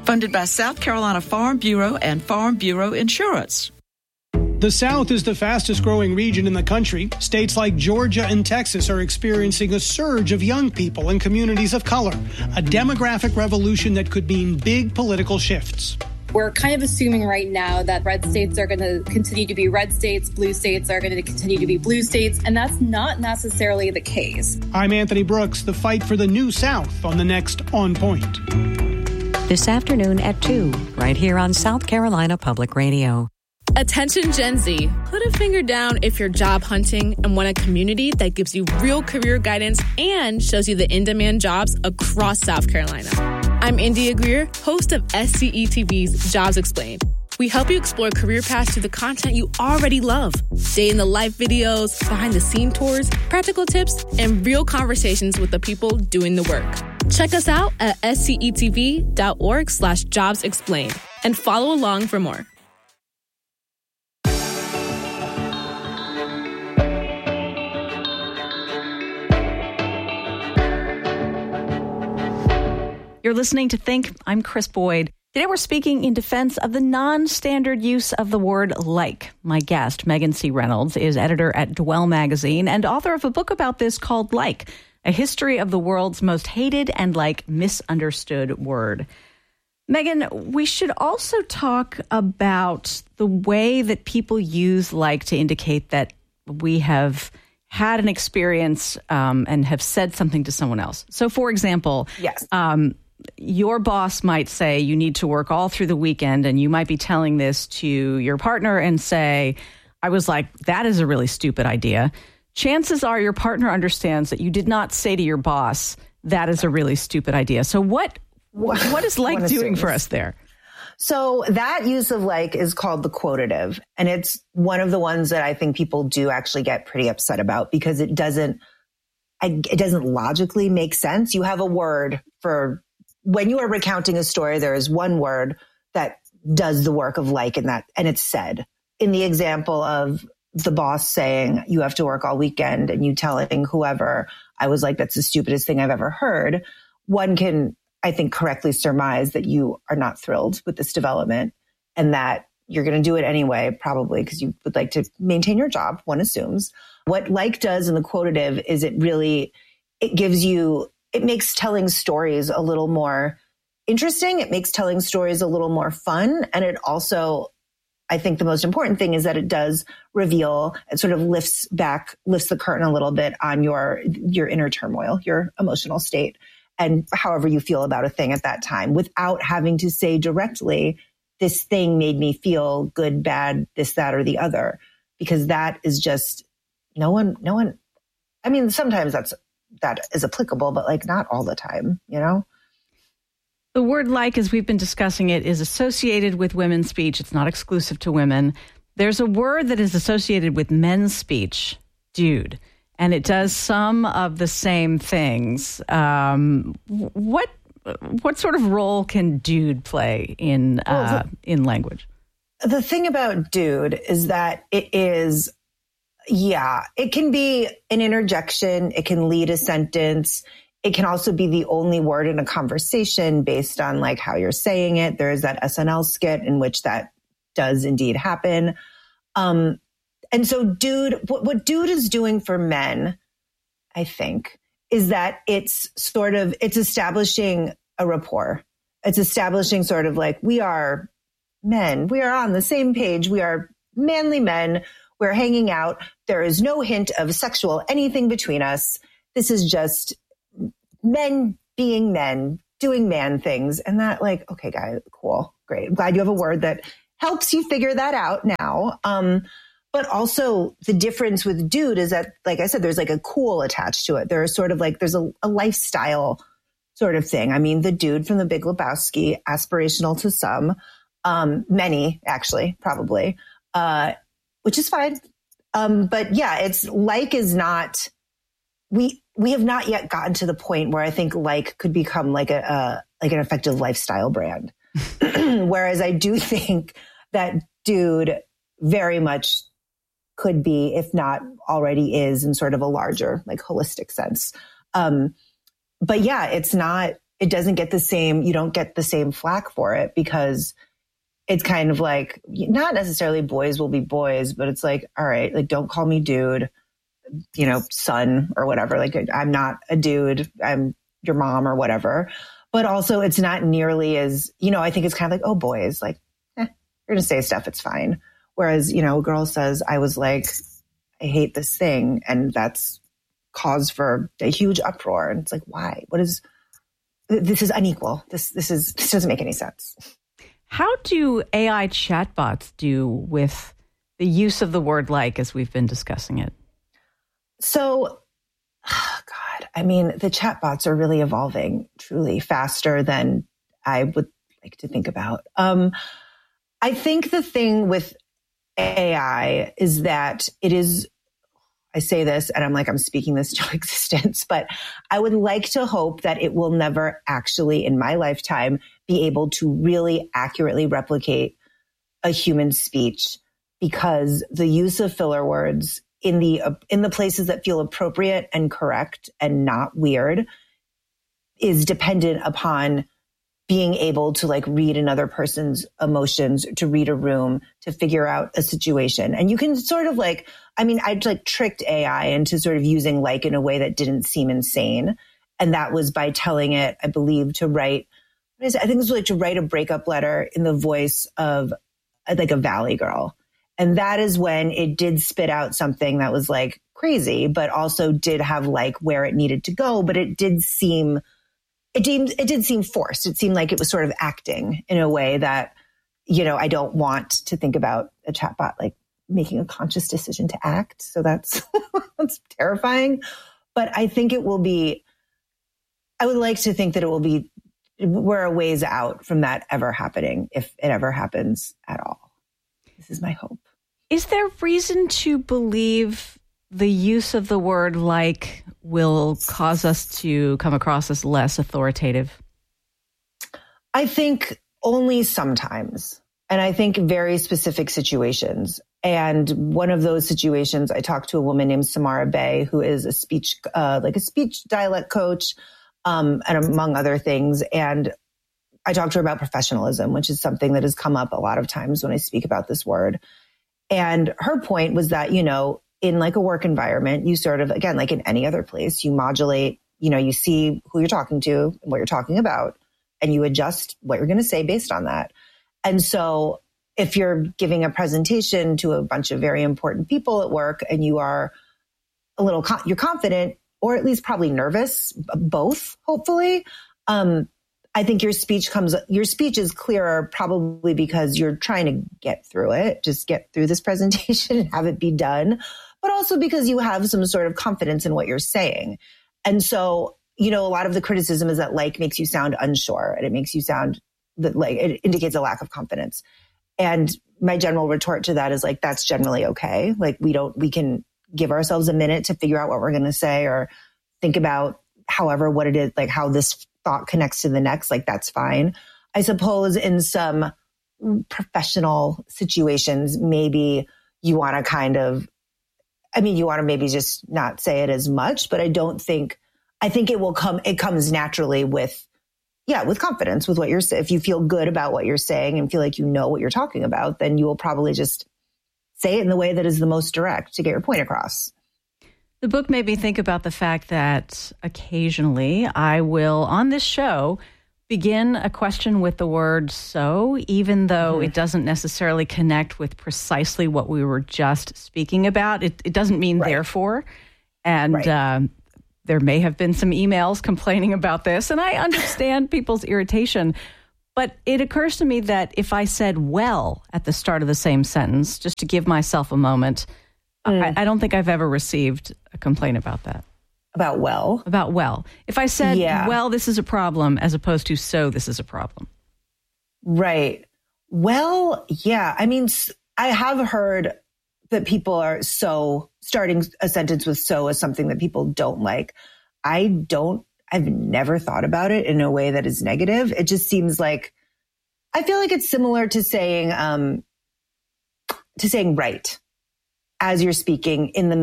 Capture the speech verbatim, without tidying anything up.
Funded by South Carolina Farm Bureau and Farm Bureau Insurance. The South is the fastest growing region in the country. States like Georgia and Texas are experiencing a surge of young people and communities of color, a demographic revolution that could mean big political shifts. We're kind of assuming right now that red states are going to continue to be red states, blue states are going to continue to be blue states, and that's not necessarily the case. I'm Anthony Brooks. The fight for the new South on the next On Point. This afternoon at two, right here on South Carolina Public Radio. Attention Gen Z, put a finger down if you're job hunting and want a community that gives you real career guidance and shows you the in-demand jobs across South Carolina. I'm India Greer, host of S C E T V's Jobs Explained. We help you explore career paths through the content you already love. Day in the life videos, behind the scene tours, practical tips, and real conversations with the people doing the work. Check us out at scetv.org slash jobs explained and follow along for more. You're listening to Think. I'm Chris Boyd. Today we're speaking in defense of the non-standard use of the word like. My guest, Megan C. Reynolds, is editor at Dwell Magazine and author of a book about this called Like, a history of the world's most hated and like misunderstood word. Megan, we should also talk about the way that people use like to indicate that we have had an experience um, and have said something to someone else. So, for example, yes. Um, your boss might say you need to work all through the weekend, and you might be telling this to your partner and say, I was like, that is a really stupid idea. Chances are your partner understands that you did not say to your boss, that is a really stupid idea. So what what is like doing for us there? So that use of like is called the quotative. And it's one of the ones that I think people do actually get pretty upset about because it doesn't, it doesn't logically make sense. You have a word for when you are recounting a story, there is one word that does the work of like in that, and it's said. In the example of the boss saying you have to work all weekend and you telling whoever, I was like, that's the stupidest thing I've ever heard. One can, I think, correctly surmise that you are not thrilled with this development and that you're going to do it anyway, probably because you would like to maintain your job, one assumes. What like does in the quotative is it really, it gives you, it makes telling stories a little more interesting. It makes telling stories a little more fun. And it also, I think the most important thing is that it does reveal, it sort of lifts back, lifts the curtain a little bit on your, your inner turmoil, your emotional state, and however you feel about a thing at that time without having to say directly, this thing made me feel good, bad, this, that, or the other, because that is just no one, no one, I mean, sometimes that's, that is applicable, but like not all the time, you know? The word like, as we've been discussing it, is associated with women's speech. It's not exclusive to women. There's a word that is associated with men's speech, dude, and it does some of the same things. Um, what what sort of role can dude play in uh, well, the, in language? The thing about dude is that it is, yeah, it can be an interjection. It can lead a sentence. It can also be the only word in a conversation based on like how you're saying it. There is that S N L skit in which that does indeed happen. Um, and so dude, what, what dude is doing for men, I think, is that it's sort of, it's establishing a rapport. It's establishing sort of like, we are men. We are on the same page. We are manly men. We're hanging out. There is no hint of sexual anything between us. This is just men being men, doing man things. And that like, okay, guys, cool, great. I'm glad you have a word that helps you figure that out now. Um, but also the difference with dude is that, like I said, there's like a cool attached to it. There's sort of like, there's a, a lifestyle sort of thing. I mean, the dude from The Big Lebowski, aspirational to some, um, many actually, probably, uh, which is fine. Um, but yeah, it's like is not, we, we have not yet gotten to the point where I think like could become like a, a like an effective lifestyle brand. Whereas I do think that dude very much could be, if not already is, in sort of a larger, like holistic sense. Um, but yeah, it's not, it doesn't get the same, you don't get the same flack for it because it's kind of like, not necessarily boys will be boys, but it's like, all right, like, don't call me dude, you know, son or whatever. Like, I'm not a dude, I'm your mom or whatever. But also it's not nearly as, you know, I think it's kind of like, oh, boys, like, eh, you're going to say stuff, it's fine. Whereas, you know, a girl says, I was like, I hate this thing. And that's cause for a huge uproar. And it's like, why? What is, this is unequal. This, this is, this doesn't make any sense. How do A I chatbots do with the use of the word like as we've been discussing it? So, oh God, I mean, the chatbots are really evolving truly faster than I would like to think about. Um, I think the thing with A I is that it is, I say this and I'm like, I'm speaking this to existence, but I would like to hope that it will never actually in my lifetime be able to really accurately replicate a human speech, because the use of filler words in the, uh, in the places that feel appropriate and correct and not weird is dependent upon being able to like read another person's emotions, to read a room, to figure out a situation. And you can sort of like, I mean, I like tricked A I into sort of using like in a way that didn't seem insane. And that was by telling it, I believe, to write, what is it? I think it was like to write a breakup letter in the voice of like a Valley girl. And that is when it did spit out something that was like crazy, but also did have like where it needed to go. But it did seem, it did, it did seem forced. It seemed like it was sort of acting in a way that, you know, I don't want to think about a chatbot like making a conscious decision to act. So that's, that's terrifying. But I think it will be, I would like to think that it will be, we're a ways out from that ever happening, if it ever happens at all. This is my hope. Is there reason to believe the use of the word like will cause us to come across as less authoritative? I think only sometimes. And I think very specific situations. And one of those situations, I talked to a woman named Samara Bay, who is a speech, uh, like a speech dialect coach, um, and among other things. And I talked to her about professionalism, which is something that has come up a lot of times when I speak about this word. And her point was that, you know, in like a work environment, you sort of, again, like in any other place, you modulate, you know, you see who you're talking to and what you're talking about, and you adjust what you're going to say based on that. And so if you're giving a presentation to a bunch of very important people at work and you are a little, you're confident, or at least probably nervous, both, hopefully, um, I think your speech comes, your speech is clearer probably because you're trying to get through it, just get through this presentation and have it be done, but also because you have some sort of confidence in what you're saying. And so, you know, a lot of the criticism is that like makes you sound unsure, and it makes you sound that like it indicates a lack of confidence. And my general retort to that is like, that's generally okay. Like we don't, we can give ourselves a minute to figure out what we're going to say, or think about however, what it is, like how this thought connects to the next, like that's fine. I suppose in some professional situations, maybe you want to kind of, I mean, you want to maybe just not say it as much, but I don't think, I think it will come, it comes naturally with, yeah, with confidence, with what you're saying. If you feel good about what you're saying and feel like you know what you're talking about, then you will probably just say it in the way that is the most direct to get your point across. The book made me think about the fact that occasionally I will, on this show, begin a question with the word so, even though mm-hmm. it doesn't necessarily connect with precisely what we were just speaking about. It, it doesn't mean right. therefore. And right. uh, there may have been some emails complaining about this, and I understand people's irritation. But it occurs to me that if I said well at the start of the same sentence, just to give myself a moment, mm. I, I don't think I've ever received a complaint about that. About well? About well. If I said, yeah. well, this is a problem, as opposed to so, this is a problem. Right. Well, yeah. I mean, I have heard that people are so, starting a sentence with so is something that people don't like. I don't, I've never thought about it in a way that is negative. It just seems like, I feel like it's similar to saying, um, to saying right as you're speaking in the